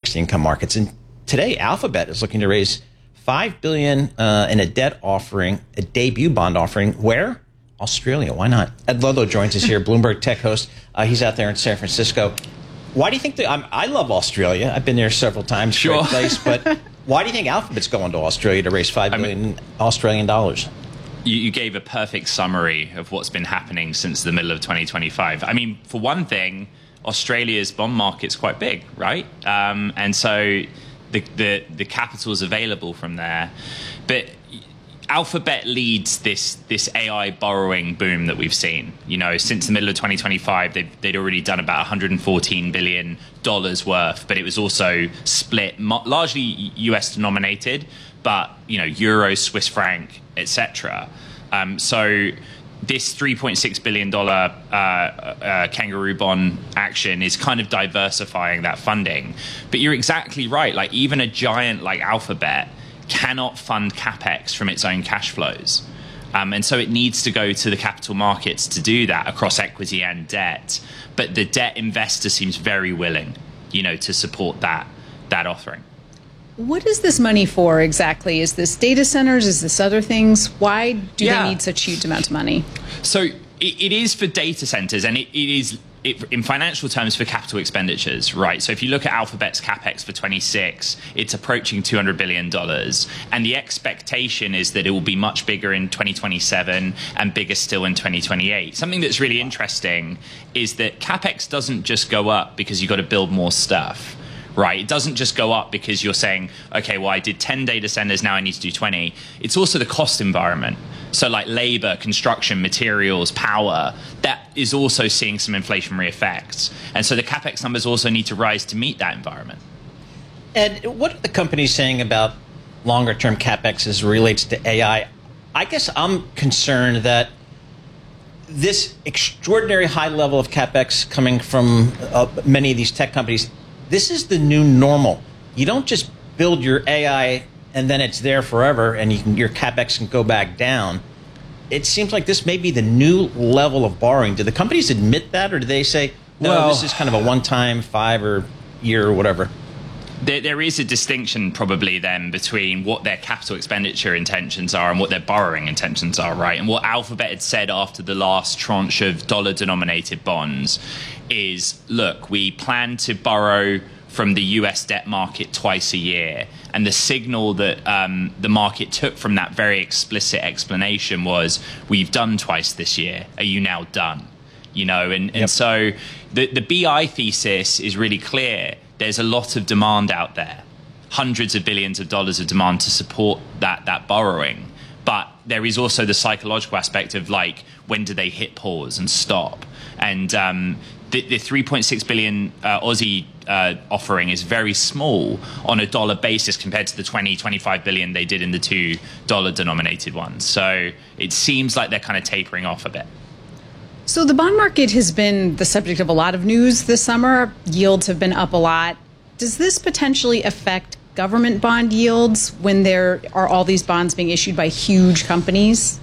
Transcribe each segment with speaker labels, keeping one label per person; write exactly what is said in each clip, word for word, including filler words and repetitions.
Speaker 1: fixed income markets. And today, Alphabet is looking to raise five billion dollars uh, in a debt offering, a debut bond offering. Where? Australia. Why not? Ed Ludlow joins us here, Bloomberg tech host. Uh, he's out there in San Francisco. Why do you think that? I'm, I love Australia. I've been there several times.
Speaker 2: Sure.
Speaker 1: Great place. But why do you think Alphabet's going to Australia to raise five billion dollars I mean, Australian dollars?
Speaker 2: You, you gave a perfect summary of what's been happening since the middle of twenty twenty-five. I mean, for one thing, Australia's bond market's quite big, right? Um, and so the, the the capital is available from there. But Alphabet leads this this A I borrowing boom that we've seen. You know, since the middle of twenty twenty-five, they'd, they'd already done about one hundred fourteen billion dollars worth, but it was also split, largely U S denominated, but, you know, euro, Swiss franc, et cetera. Um, so this three point six billion dollars uh, uh, kangaroo bond action is kind of diversifying that funding. But you're exactly right. Like, even a giant like Alphabet cannot fund CapEx from its own cash flows. Um, and so it needs to go to the capital markets to do that across equity and debt. But the debt investor seems very willing, you know, to support that that offering.
Speaker 3: What is this money for exactly? Is this data centers? Is this other things? Why do
Speaker 2: yeah.
Speaker 3: they need such huge amounts of money?
Speaker 2: So it, it is for data centers, and it, it is it, in financial terms for capital expenditures, right? So if you look at Alphabet's CapEx for twenty-six, it's approaching two hundred billion dollars. And the expectation is that it will be much bigger in twenty twenty-seven and bigger still in twenty twenty-eight. Something that's really interesting is that CapEx doesn't just go up because you've got to build more stuff. Right. It doesn't just go up because you're saying, OK, well, I did ten data centers. Now I need to do twenty. It's also the cost environment. So like labor, construction, materials, power, that is also seeing some inflationary effects. And so the CapEx numbers also need to rise to meet that environment.
Speaker 1: Ed, what are the companies saying about longer term CapEx as it relates to A I? I guess I'm concerned that this extraordinary high level of CapEx coming from uh, many of these tech companies, this is the new normal. You don't just build your A I and then it's there forever and you can, your CapEx can go back down. It seems like this may be the new level of borrowing. Do the companies admit that, or do they say, no, well, this is kind of a one-time five or year or whatever?
Speaker 2: There, there is a distinction probably then between what their capital expenditure intentions are and what their borrowing intentions are, right? And what Alphabet had said after the last tranche of dollar-denominated bonds is, look, we plan to borrow from the U S debt market twice a year. And the signal that um, the market took from that very explicit explanation was, we've done twice this year. Are you now done? You know, and, and yep. so the, the B I thesis is really clear. There's a lot of demand out there, hundreds of billions of dollars of demand to support that that borrowing. But there is also the psychological aspect of, like, when do they hit pause and stop? And um, the, the three point six billion uh, Aussie uh, offering is very small on a dollar basis compared to the twenty, twenty-five billion they did in the two dollar denominated ones. So it seems like they're kind of tapering off a bit.
Speaker 3: So the bond market has been the subject of a lot of news this summer. Yields have been up a lot. Does this potentially affect government bond yields when there are all these bonds being issued by huge companies?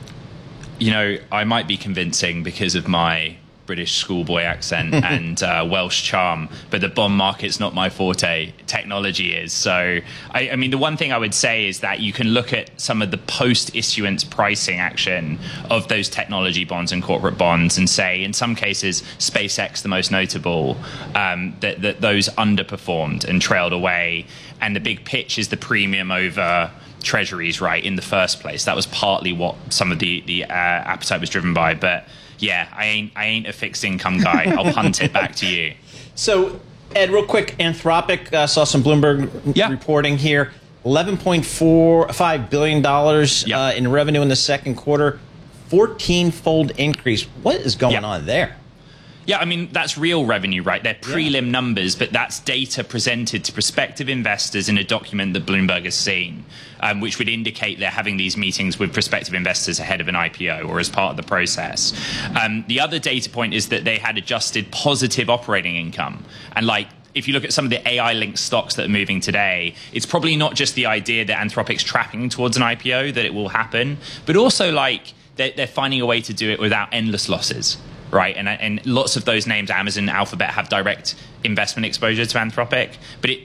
Speaker 2: You know, I might be convincing because of my British schoolboy accent and uh, Welsh charm, but the bond market's not my forte. Technology is. So, I, I mean, the one thing I would say is that you can look at some of the post-issuance pricing action of those technology bonds and corporate bonds and say, in some cases, SpaceX, the most notable, um, that, that those underperformed and trailed away. And the big pitch is the premium over treasuries, right, in the first place. That was partly what some of the, the uh, appetite was driven by. But yeah, I ain't I ain't a fixed income guy. I'll punt it back to you.
Speaker 1: So, Ed, real quick, Anthropic, uh, saw some Bloomberg
Speaker 2: yeah.
Speaker 1: reporting here. eleven point four five billion dollars
Speaker 2: yep.
Speaker 1: uh, in revenue in the second quarter. fourteen-fold increase. What is going
Speaker 2: yep.
Speaker 1: on there?
Speaker 2: Yeah, I mean, that's real revenue, right? They're prelim yeah. numbers, but that's data presented to prospective investors in a document that Bloomberg has seen, um, which would indicate they're having these meetings with prospective investors ahead of an I P O or as part of the process. Um, the other data point is that they had adjusted positive operating income. And like, if you look at some of the A I-linked stocks that are moving today, it's probably not just the idea that Anthropic's tracking towards an I P O, that it will happen, but also like they're, they're finding a way to do it without endless losses. Right, and and lots of those names, Amazon, Alphabet, have direct investment exposure to Anthropic, but it